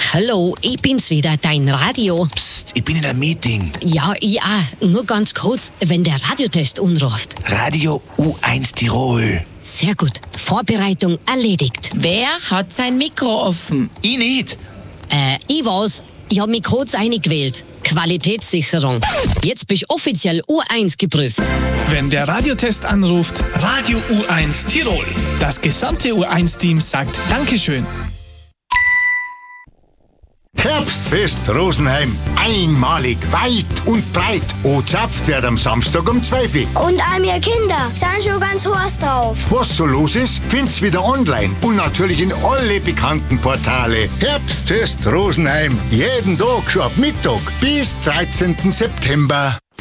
Hallo, ich bin's wieder, dein Radio. Psst, ich bin in einem Meeting. Ja, ich auch. Nur ganz kurz, wenn der Radiotest anruft. Radio U1 Tirol. Sehr gut. Vorbereitung erledigt. Wer hat sein Mikro offen? Ich nicht. Ich war's. Ich hab mich kurz eingewählt. Qualitätssicherung. Jetzt bist du offiziell U1 geprüft. Wenn der Radiotest anruft, Radio U1 Tirol. Das gesamte U1-Team sagt Dankeschön. Herbstfest Rosenheim. Einmalig, weit und breit. O-Zapft wird am Samstag um 12 Uhr. Und all mir Kinder sind schon ganz heiß drauf. Was so los ist, find's wieder online und natürlich in alle bekannten Portale. Herbstfest Rosenheim. Jeden Tag schon ab Mittag bis 13. September.